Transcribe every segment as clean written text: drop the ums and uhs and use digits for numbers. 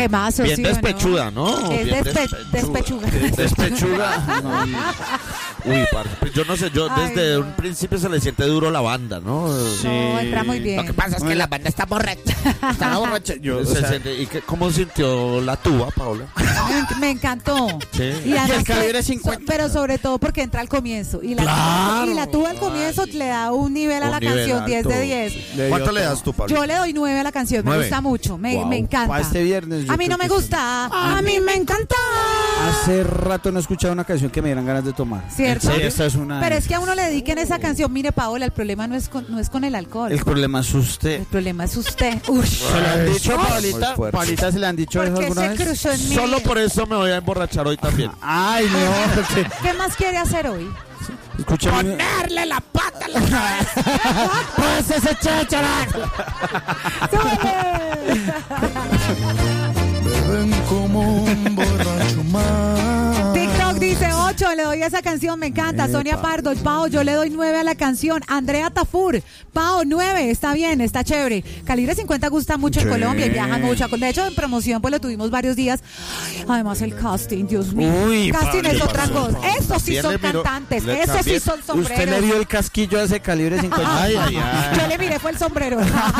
¿Qué más? Bien sí, despechuda, ¿no? Es Bien despechuga. Despechuga. Uy, parce, yo no sé, desde un principio se le siente duro la banda, ¿no? Sí. No, entra muy bien. Lo que pasa es que la banda está borracha. Está borracha. ¿Y cómo sintió la tuba, Paola? Me encantó. Sí. Y el calibre 50. Pero sobre todo porque entra al comienzo. Y la tuba al comienzo le da un nivel a la canción, 10 de 10. ¿Cuánto le das tú, Paola? Yo le doy 9 a la canción, me gusta mucho, me encanta. Para este viernes. A mí no me gusta, a mí me encanta. Hace rato no he escuchado una canción que me dieran ganas de tomar. ¿Cierto? Sí, esta es una. Pero es que a uno le dediquen esa canción. Mire, Paola, el problema no es con el alcohol. El problema es usted. El problema es usted. Uy. ¿Se le han dicho a Paulita? fuerte. ¿Paulita se le han dicho eso ¿Por qué alguna se vez? cruzó en mí? Solo por eso me voy a emborrachar hoy también. Ay, no. ¿Qué más quiere hacer hoy? Escúchame. Ponerle la pata a la cabeza. ¡Pues ese cháchara! Beben como un borracho más. TikTok dice 8, le doy a esa canción, me encanta. Sonia Pardo, Pao, yo le doy 9 a la canción. Andrea Tafur, Pao, 9, está bien, está chévere. Calibre 50 gusta mucho en Colombia y viajan mucho. De hecho, en promoción pues lo tuvimos varios días. Además el casting, Dios mío. Uy, casting es otra pasó? cosa. Esos sí ¿Quién son le miró? cantantes, Le esos cambié. sí son sombreros. Usted le dio el casquillo a ese calibre 50. Ay, ay, ay. Yo le miré, fue el sombrero.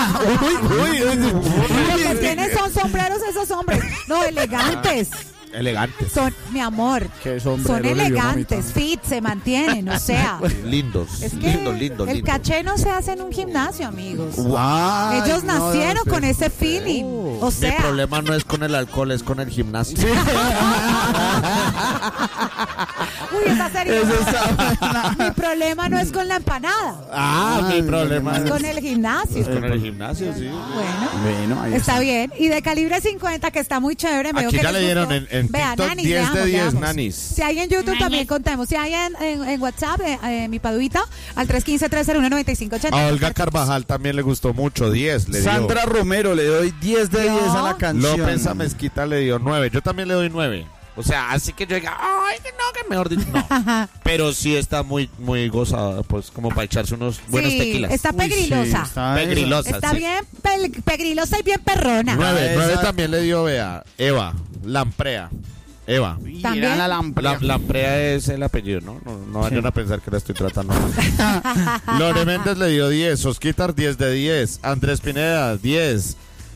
Lo que tienen son sombreros esos hombres. No, elegantes. Elegantes. Son, mi amor, Qué sombrero son le dio, elegantes, fit, se mantienen, o sea. Lindos. Es que lindo. el caché no se hace en un gimnasio, amigos. Ay, Ellos no, nacieron sí. con ese feeling. O Mi sea, problema no es con el alcohol, es con el gimnasio. uy, esa serie. Mi problema no es con la empanada, Mi problema es con el gimnasio. es con el gimnasio, sí. Bueno, ahí está bien. Y de calibre 50, que está muy chévere. Veo Aquí que ya les le dieron gustó. en Vean, TikTok nanis, 10 de veamos, 10 veamos. nanis. Si hay en YouTube también contemos. Si hay en WhatsApp, mi paduita, al 315-301-9580. A Olga Carvajal también le gustó mucho, 10 le dio. Sandra Romero, le doy 10 de 10 a la canción. López Mezquita le dio 9. Yo también le doy 9. O sea, así que yo diga, ay, que no, que mejor dicho, no. Pero sí está muy, muy gozada, pues, como para echarse unos buenos Sí, tequilas. está pegrilosa. Pegrilosa, Está sí. bien pegrilosa y bien perrona. 9 también le dio, vea, Eva, Lamprea. Eva. También. La lámpara. Lamprea es el apellido, ¿no? No vayan a pensar que la estoy tratando mal. Lore Méndez le dio 10. Osquitar, 10 de 10. Andrés Pineda, 10.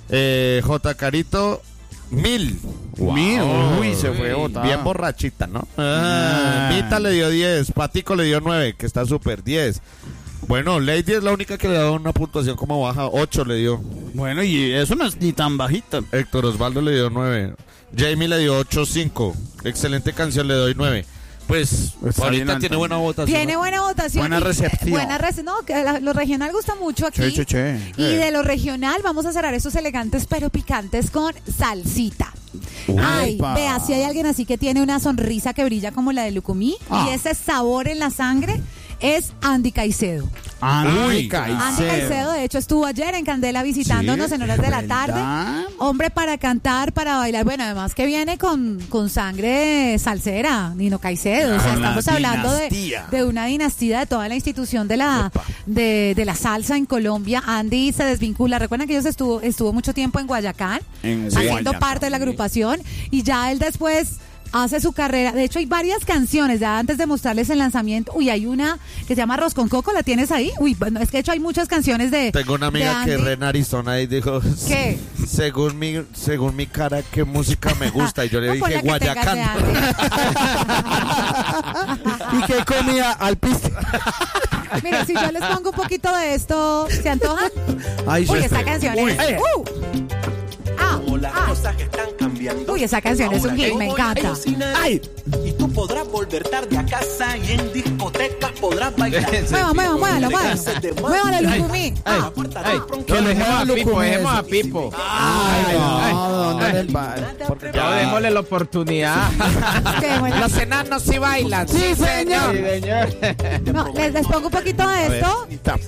J. Carito, 1000. Mil. Uy, se fue botada. Bien borrachita, ¿no? Mita le dio 10. Patico le dio 9, que está súper, 10. Bueno, Lady es la única que le da una puntuación como baja. 8 le dio. Bueno, y eso no es ni tan bajita. Héctor Osvaldo le dio 9. Jamie le dio 8.5. Excelente canción, le doy 9. Pues Está ahorita bien, tiene buena votación. Tiene ¿no? buena votación. Buena recepción. No, que lo regional gusta mucho aquí. Che. Y de lo regional vamos a cerrar esos elegantes pero picantes con salsita. Ay, Epa. vea, si hay alguien así que tiene una sonrisa que brilla como la de Lucumí y ese sabor en la sangre, es Andy Caicedo. Andy Andy Caicedo, de hecho, estuvo ayer en Candela visitándonos en horas de la tarde. ¿Verdad? Hombre para cantar, para bailar. Bueno, además que viene con sangre salsera, Nino Caicedo. O sea, Con la estamos hablando dinastía. de una dinastía, de toda la institución de la salsa en Colombia. Andy se desvincula. Recuerdan que ellos estuvo mucho tiempo en Guayacán, haciendo parte de la agrupación. Y ya él después hace su carrera. De hecho, hay varias canciones, ya antes de mostrarles el lanzamiento. Uy, hay una que se llama Arroz con Coco, ¿la tienes ahí? Uy, bueno, es que de hecho hay muchas canciones de Tengo una amiga de que Andy. re narizona y dijo, ¿Qué? según mi cara, ¿qué música me gusta? Y yo le No, pon dije, la que tengas de Guayacán. Andy. ¿Y qué comida al piste? Mire, si yo les pongo un poquito de esto, ¿se antojan? Ay, Uy, sí. esa canción es... Como las cosas están cambiando. Uy, esa canción es un hit, me encanta. ¡Ay! Y tú podrás volver tarde a casa y en discotecas podrás bailar. Muévalo, Lucumí. Que le mueva a Pipo, Dejemos a Pipo. Ay, no, ¿dónde era el bar? Ya démosle la oportunidad. Los enanos sí bailan. Sí, señor. No, les pongo un poquito de esto.